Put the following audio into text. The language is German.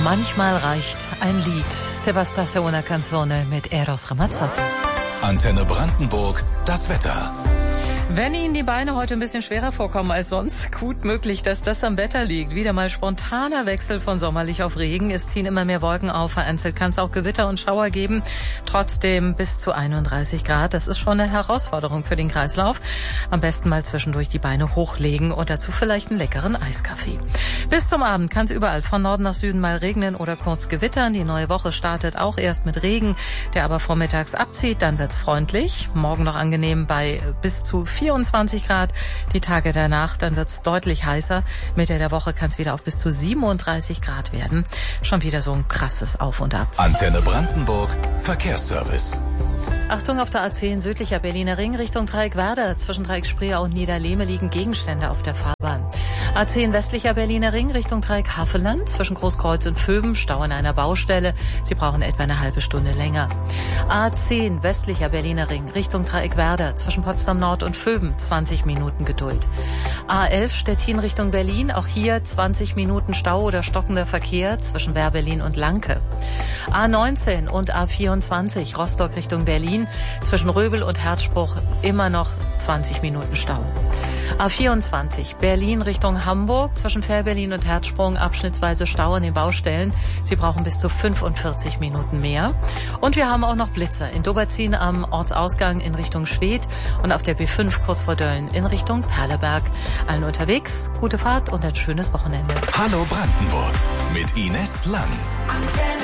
Manchmal reicht ein Lied. Sebastase una canzone mit Eros Ramazzotti. Antenne Brandenburg, das Wetter. Wenn Ihnen die Beine heute ein bisschen schwerer vorkommen als sonst, gut möglich, dass das am Wetter liegt. Wieder mal spontaner Wechsel von sommerlich auf Regen. Es ziehen immer mehr Wolken auf. Vereinzelt kann es auch Gewitter und Schauer geben. Trotzdem bis zu 31 Grad. Das ist schon eine Herausforderung für den Kreislauf. Am besten mal zwischendurch die Beine hochlegen und dazu vielleicht einen leckeren Eiskaffee. Bis zum Abend kann es überall von Norden nach Süden mal regnen oder kurz gewittern. Die neue Woche startet auch erst mit Regen, der aber vormittags abzieht. Dann wird's freundlich. Morgen noch angenehm bei bis zu 24 Grad. Die Tage danach, dann wird's deutlich heißer. Mitte der Woche kann es wieder auf bis zu 37 Grad werden. Schon wieder so ein krasses Auf und Ab. Antenne Brandenburg, Verkehrsservice. Achtung, auf der A10 südlicher Berliner Ring Richtung Dreieckwerder. Zwischen Dreieck-Spreeau und Niederlehme liegen Gegenstände auf der Fahrbahn. A10 westlicher Berliner Ring Richtung Dreieck-Havelland. Zwischen Großkreuz und Vöben Stau an einer Baustelle. Sie brauchen etwa eine halbe Stunde länger. A10 westlicher Berliner Ring Richtung Dreieckwerder. Zwischen Potsdam Nord und Vöben 20 Minuten Geduld. A11 Stettin Richtung Berlin. Auch hier 20 Minuten Stau oder stockender Verkehr zwischen Wehr-Berlin und Lanke. A19 und A24 Rostock Richtung Berlin. Zwischen Röbel und Herzspruch immer noch 20 Minuten Stau. A24 Berlin Richtung Hamburg. Zwischen Fährberlin und Herzsprung abschnittsweise Stau an den Baustellen. Sie brauchen bis zu 45 Minuten mehr. Und wir haben auch noch Blitzer in Doberzin am Ortsausgang in Richtung Schwedt und auf der B5 kurz vor Dölln in Richtung Perleberg. Allen unterwegs, gute Fahrt und ein schönes Wochenende. Hallo Brandenburg mit Ines Lang.